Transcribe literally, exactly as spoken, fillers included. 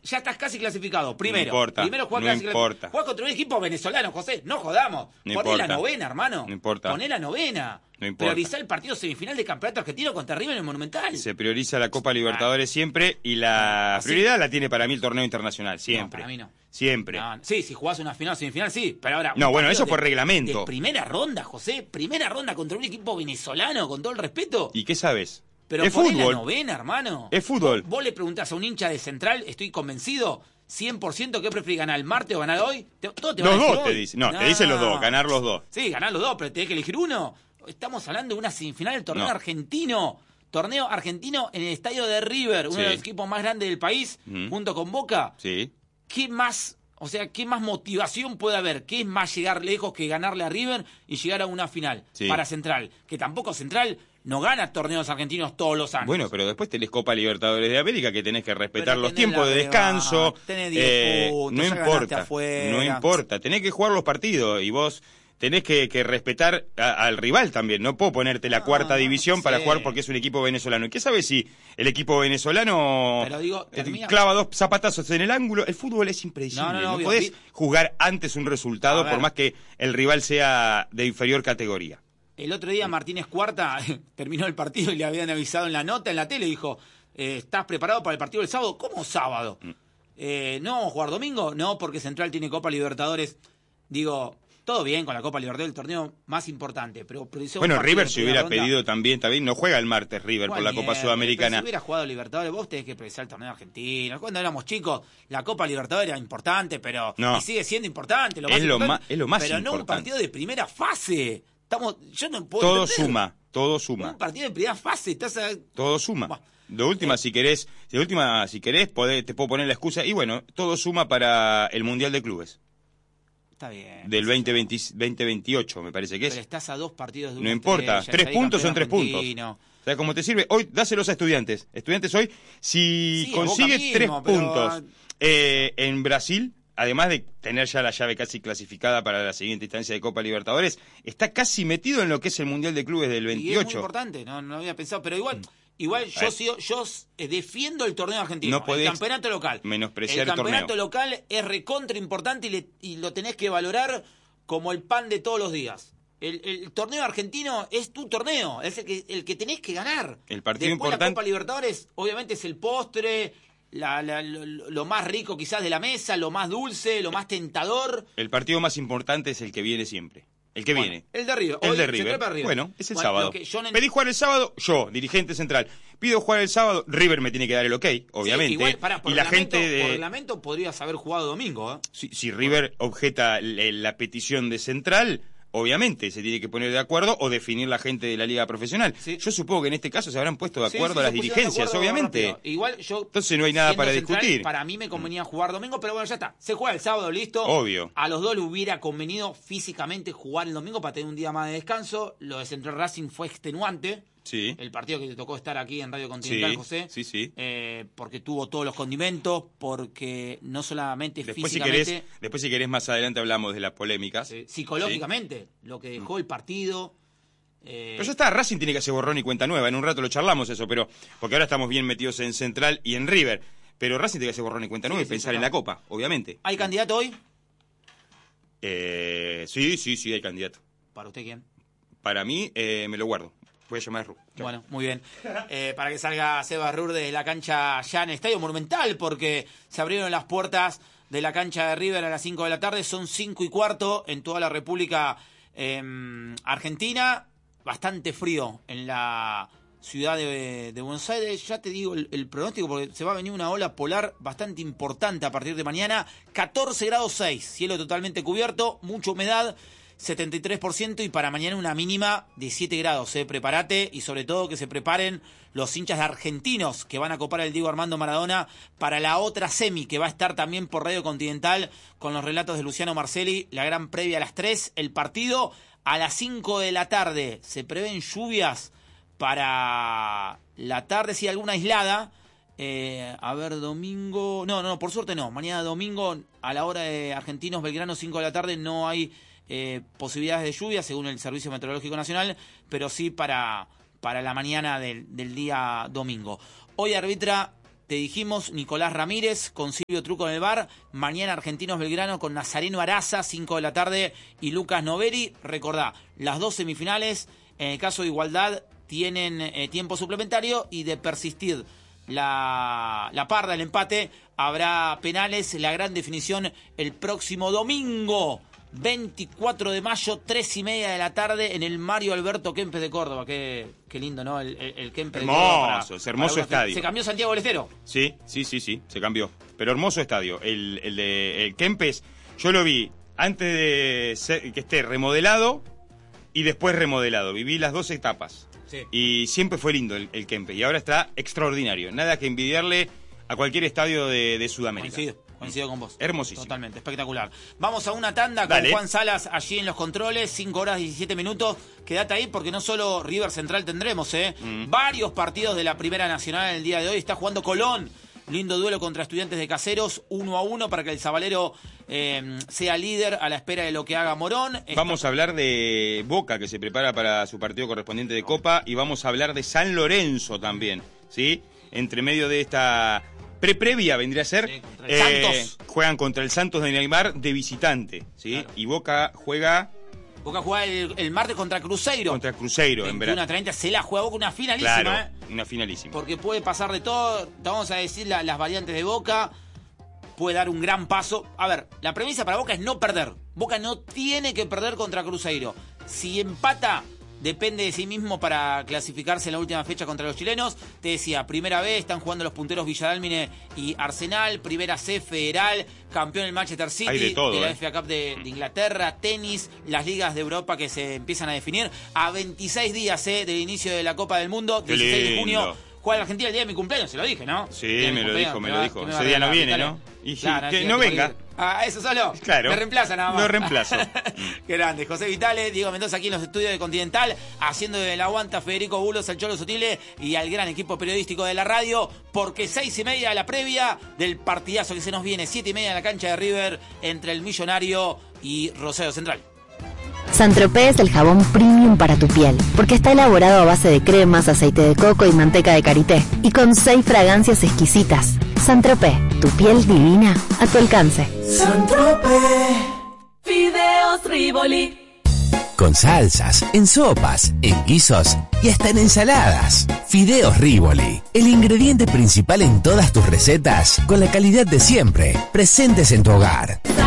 ya estás casi clasificado. Primero, no importa, primero jugás no casi importa. Jugás contra un equipo venezolano, José, no jodamos. No Poné importa. la novena, hermano. No importa. Poné la novena. No importa. Priorizá el partido semifinal de campeonato argentino contra River en el Monumental. Se prioriza la Copa Libertadores siempre y la Así. prioridad la tiene para mí el torneo internacional, siempre. No, para mí no. Siempre. No, sí, si jugás una final o semifinal, sí, pero ahora... No, un bueno, partido eso por de- reglamento. De primera ronda, José, primera ronda contra un equipo venezolano, con todo el respeto. ¿Y qué sabes? Pero es poné fútbol. la novena, hermano. Es fútbol. Vos, vos le preguntás a un hincha de Central, estoy convencido, cien por ciento que preferís ganar el martes o ganar hoy. Te, todo te va Los a decir dos te hoy. dicen. No, te dicen los dos, ganar los dos. Sí, ganar los dos, pero tenés que elegir uno. Estamos hablando de una semifinal del torneo No. argentino. Torneo argentino en el estadio de River, uno Sí. de los equipos más grandes del país, Ujú. junto con Boca. Sí. ¿Qué más, o sea, qué más motivación puede haber? ¿Qué es más llegar lejos que ganarle a River y llegar a una final Sí. para Central? Que tampoco Central no gana torneos argentinos todos los años. Bueno, pero después tenés Copa Libertadores de América que tenés que respetar Pero los tenés tiempos la de descanso. revancha, tenés diez eh, puntos, no ya ganaste importa, afuera. no importa. Tenés que jugar los partidos y vos tenés que, que respetar a- al rival también. No puedo ponerte la No, cuarta no, división para sí. jugar porque es un equipo venezolano. ¿Y qué sabes si el equipo venezolano Pero digo, eh, termina- clava dos zapatazos en el ángulo? El fútbol es impredecible. No, No, no, no, obvio. podés Vi- jugar antes un resultado A ver. por más que el rival sea de inferior categoría. El otro día Martínez Cuarta terminó el partido y le habían avisado en la nota, en la tele, dijo, eh, ¿estás preparado para el partido del sábado? ¿Cómo sábado? Mm. Eh, ¿No jugar domingo? No, porque Central tiene Copa Libertadores. Digo, todo bien con la Copa Libertadores, el torneo más importante, pero... priorizó un Bueno, partido River de si primera hubiera ronda. pedido también, también no juega el martes River por la Igual Copa mierda, Sudamericana. pero si hubiera jugado Libertadores, vos tenés que priorizar el torneo argentino. Cuando éramos chicos, la Copa Libertadores era importante, pero No. y sigue siendo importante. Lo Es más lo importante, ma- es lo más pero no un importante. partido de primera fase. Estamos, yo no puedo Todo entender. suma, todo suma. Un partido de primera fase, estás a- Todo suma. Buah. De última, si querés, de última, si querés, podés- te puedo poner la excusa. Y bueno, todo suma para el Mundial de Clubes Está bien. del veinte veinte, veinte veintiocho, me parece que Pero es. estás a dos partidos de No una importa, estrella, tres ya hay puntos son tres campeón puntos. argentino. ¿Sabes cómo te sirve? Hoy, dáselos a estudiantes. Estudiantes hoy, si Sí, a Boca consigue mismo, tres pero- puntos eh, en Brasil, además de tener ya la llave casi clasificada para la siguiente instancia de Copa Libertadores, está casi metido en lo que es el Mundial de Clubes del Y es muy veintiocho. importante, no, no había pensado, pero igual, igual A yo ver. sigo, yo eh, defiendo el torneo argentino, No podés el campeonato local. menospreciar el el torneo. campeonato local es recontra importante y, le- y lo tenés que valorar como el pan de todos los días. El, el torneo argentino es tu torneo, es el que, el que tenés que ganar. El partido Después la importante- Copa Libertadores, obviamente es el postre, la- la- lo, lo más rico quizás de la mesa, lo más dulce, lo más tentador. El partido más importante es el que viene siempre. El que Bueno, viene. el de River. El Hoy de se River. trepa River. Bueno, es el Bueno, sábado. lo que yo no- Pedí jugar el sábado, yo, dirigente central. Pido jugar el sábado, River me tiene que dar el ok, obviamente. Sí, que igual, pará, por y la reglamento- gente Por de... reglamento podrías haber jugado domingo, ¿eh? Si, si River objeta le- la petición de central, obviamente se tiene que poner de acuerdo o definir la gente de la liga profesional. Sí. Yo supongo que en este caso se habrán puesto de Sí, acuerdo sí, a las se pusieron de dirigencias, acuerdo obviamente. rápido. Igual yo. Entonces no hay nada siendo para central, discutir. Para mí me convenía jugar domingo, pero bueno, ya está. Se juega el sábado, listo. Obvio. A los dos le hubiera convenido físicamente jugar el domingo para tener un día más de descanso. Lo de Central Racing fue extenuante. Sí. El partido que te tocó estar aquí en Radio Continental, Sí, José. sí, sí. Eh, porque tuvo todos los condimentos, porque no solamente Después si, físicamente. querés, después, si querés, más adelante hablamos de las polémicas. eh, psicológicamente, lo que dejó el partido. eh, Pero ya está, Racing tiene que hacer borrón y cuenta nueva. En un rato lo charlamos eso, pero porque ahora estamos bien metidos en Central y en River. Pero Racing tiene que hacer borrón y cuenta Sí, nueva y sí, pensar sí, en no. la Copa, obviamente. ¿Hay candidato hoy? Eh, sí, sí, sí, hay candidato. ¿Para usted quién? Para mí, eh, me lo guardo. Voy a llamar a Ru. Bueno, muy bien. Eh, para que salga Seba Rur de la cancha ya en el Estadio Monumental, porque se abrieron las puertas de la cancha de River a las cinco de la tarde. Son cinco y cuarto en toda la República eh, Argentina. Bastante frío en la ciudad de, de Buenos Aires. Ya te digo el, el pronóstico, porque se va a venir una ola polar bastante importante a partir de mañana. catorce grados seis, cielo totalmente cubierto, mucha humedad. setenta y tres por ciento y para mañana una mínima de siete grados, eh. Prepárate y sobre todo que se preparen los hinchas de argentinos que van a copar el Diego Armando Maradona para la otra semi que va a estar también por Radio Continental con los relatos de Luciano Marcelli, la gran previa a las tres, el partido a las cinco de la tarde. Se prevén lluvias para la tarde, si alguna aislada. Eh, a ver, domingo... No, no, no, por suerte no. Mañana domingo a la hora de Argentinos Belgrano, cinco de la tarde, no hay eh, posibilidades de lluvia según el Servicio Meteorológico Nacional, pero sí para, para la mañana del, del día domingo. Hoy arbitra te dijimos, Nicolás Ramírez con Silvio Truco en el bar. Mañana Argentinos Belgrano con Nazareno Araza, cinco de la tarde, y Lucas Noveri. Recordá, las dos semifinales, en el caso de igualdad, tienen eh, tiempo suplementario, y de persistir la, la parda, el empate, habrá penales. La gran definición el próximo domingo, veinticuatro de mayo, tres y media de la tarde, en el Mario Alberto Kempes de Córdoba. Qué, qué lindo, ¿no? El, el, el Kempes de Córdoba. Hermoso, es hermoso estadio. ¿Se cambió Santiago del Estero? Sí, sí, sí, sí, se cambió. Pero hermoso estadio. El, el de el Kempes, yo lo vi antes de ser, que esté remodelado y después remodelado. Viví las dos etapas. Sí. Y siempre fue lindo el, el Kempes. Y ahora está extraordinario. Nada que envidiarle a cualquier estadio de, de Sudamérica. Coincido. Coincido con vos. Hermosísimo. Totalmente, espectacular. Vamos a una tanda con Dale. Juan Salas allí en los controles, cinco horas diecisiete minutos. Quédate ahí porque no solo River Central tendremos, ¿eh? Mm. Varios partidos de la Primera Nacional en el día de hoy. Está jugando Colón. Lindo duelo contra Estudiantes de Caseros, uno a uno, para que el Zabalero eh, sea líder a la espera de lo que haga Morón. Está... Vamos a hablar de Boca, que se prepara para su partido correspondiente de Copa, y vamos a hablar de San Lorenzo también, ¿sí? Entre medio de esta pre-previa vendría a ser. Sí, contra el eh, Santos. Juegan contra el Santos de Neymar de visitante, ¿sí? Claro. Y Boca juega... Boca juega el, el martes contra Cruzeiro. Contra Cruzeiro, en verano. veintiuno a treinta, se la juega Boca, una finalísima, claro, ¿eh? Una finalísima. Porque puede pasar de todo. Te vamos a decir la, las variantes de Boca. Puede dar un gran paso. A ver, la premisa para Boca es no perder. Boca no tiene que perder contra Cruzeiro. Si empata, depende de sí mismo para clasificarse en la última fecha contra los chilenos. Te decía, primera vez están jugando los punteros Villadalmine y Arsenal, primera C Federal, campeón el Manchester City, hay de, todo, de la eh. F A Cup de, de Inglaterra, tenis, las ligas de Europa que se empiezan a definir. A veintiséis días eh, del inicio de la Copa del Mundo, dieciséis de junio, juega la Argentina el día de mi cumpleaños, se lo dije, ¿no? Sí, me lo dijo, me lo dijo. Ese día no viene, ¿no? Y claro, que sí, no venga. Ah, eso solo. Claro. Me reemplaza nada más. Lo reemplazo. Qué grande. José Vitale, Diego Mendoza aquí en los estudios de Continental, haciendo de la aguanta Federico Bulos, al Cholo Sotile y al gran equipo periodístico de la radio, porque seis y media la previa del partidazo que se nos viene, siete y media en la cancha de River entre el Millonario y Rosario Central. Saint-Tropez es el jabón premium para tu piel, porque está elaborado a base de cremas, aceite de coco y manteca de karité, y con seis fragancias exquisitas. Saint-Tropez, tu piel divina a tu alcance. Saint-Tropez. Fideos Rivoli. Con salsas, en sopas, en guisos y hasta en ensaladas. Fideos Rivoli, el ingrediente principal en todas tus recetas, con la calidad de siempre, presentes en tu hogar.